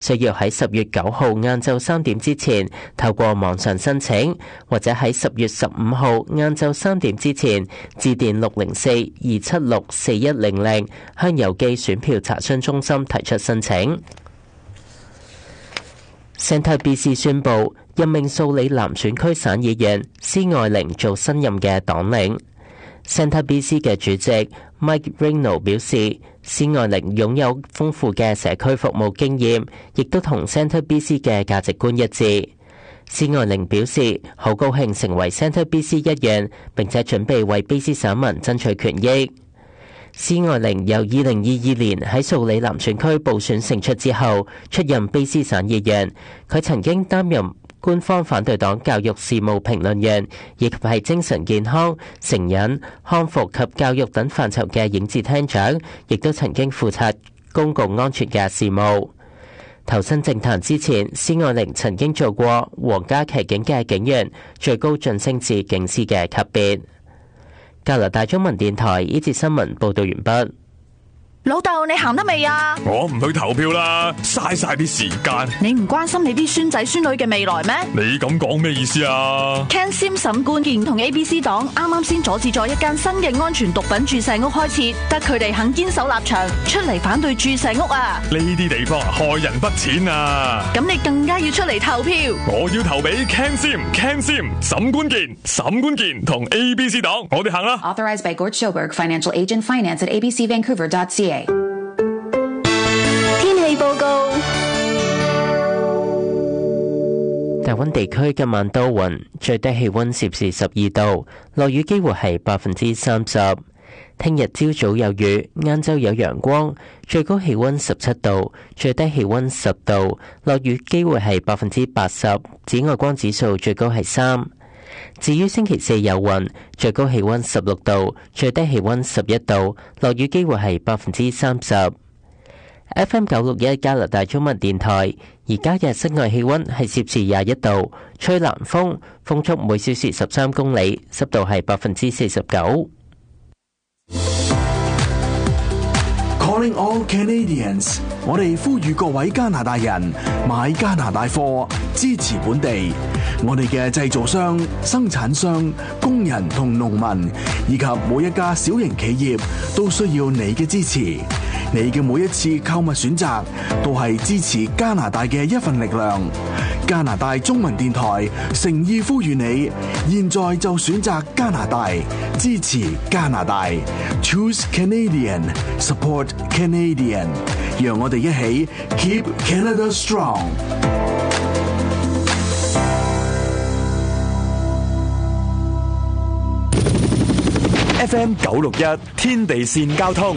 需要喺10月9號晏晝3點之前透過網上申請，或者喺10月15號晏晝3點之前致電604-276-4100向郵寄選票查詢中心提出申請。Centre BC 宣布任命素里南選區省議員施愛玲做新任嘅黨領。Centre BC 嘅主席 Mike Reino 表示，施愛玲擁有豐富嘅社區服務經驗，亦都同 Centre BC 嘅價值觀一致。施愛玲表示，好高興成為 Centre BC 一員，並且準備為卑詩省民爭取權益。施愛玲由2022年喺素里南選區補選勝出之後，出任卑詩省議員。佢曾經擔任官方反對黨教育事務評論員，以及係精神健康、成癮、康復及教育等範疇嘅影子廳長，亦都曾經負責公共安全嘅事務。投身政壇之前，施愛玲曾經做過皇家騎警嘅警員，最高晉升至警司嘅級別。加拿大中文電台呢節新聞報道完畢。 老豆，你行得未啊？ 我唔去投票啦，嘥晒啲時間。 你唔關心你啲孫仔孫女嘅未來咩？ 你咁講咩意思啊？ Ken Sim 沈冠健同 ABC 黨啱啱先阻止咗一間新嘅安全毒品注射屋開設，得佢哋肯堅守立場，出嚟反對注射屋啊！ 呢啲地方害人不淺啊！ 咁你更加要出嚟投票。 我要投俾 Ken Sim 沈冠健同 ABC 黨，我哋行啦。 Authorized by Gort Schoberg, Financial Agent, Finance at abcvancouver.ca。 天氣報告。 大溫地區今晚多雲，最低氣溫攝氏12度，落雨機會係30%。聽日朝早有雨，晏晝有陽光，最高氣溫17度，最低氣溫10度，落雨機會係80%，紫外光指數最高係3。至於星期四有雲，最高氣溫16度，最低氣溫11度，落雨機會係30%。FM 961加拿大中文電台，而家嘅室外氣溫係攝氏21度，吹南風，風速每小時13公里，濕度係49%。 Calling all Canadians， 我哋呼籲各位加拿大人買加拿大貨，支持本地。我哋嘅製造商、生產商、工人同農民，以及每一家小型企業，都需要你嘅支持。你嘅每一次購物選擇，都係支持加拿大嘅一份力量。加拿大中文電台誠意呼籲你，現在就選擇加拿大，支持加拿大。Choose Canadian, support Canadian。讓我哋一起 Keep Canada Strong。 FM 961天地線交通。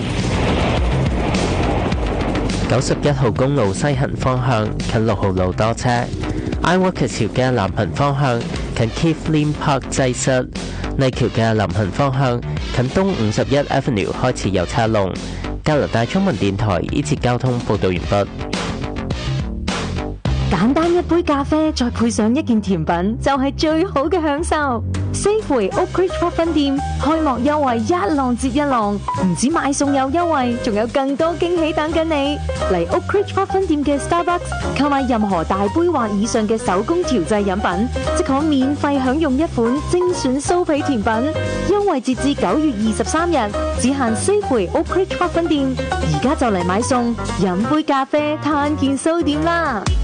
91號公路西行方向近6號路多車 ，iWalker 橋嘅南行方向近 Keith Lim Park 擠塞，麗橋嘅南行方向近東51 Avenue 開始有車龍。加拿大中文電台呢節交通報道完畢。 簡單一杯咖啡，再配上一件甜品，就係最好嘅享受。Safeway Oakridge Park 分店開幕優惠一浪接一浪，唔止買餸有優惠，仲有更多驚喜等緊你。嚟 Oakridge Park 分店嘅 Starbucks 購買任何大杯或以上嘅手工調製飲品，即可免費享用一款精選酥皮甜品。優惠截至9月23日，只限 Safeway Oakridge Park 分店。而家就嚟買餸，飲杯咖啡，嘆件酥點啦！